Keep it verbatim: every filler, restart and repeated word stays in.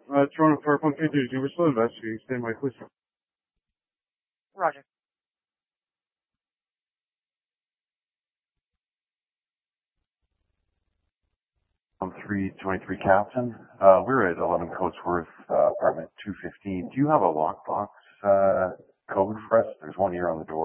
Uh, Toronto Fire Pump Agency, we're still investigating. Stand by, please. Roger. I'm three twenty-three Captain. Uh, we're at eleven Coatsworth, uh, apartment two fifteen. Do you have a lockbox, uh, code for us? There's one here on the door.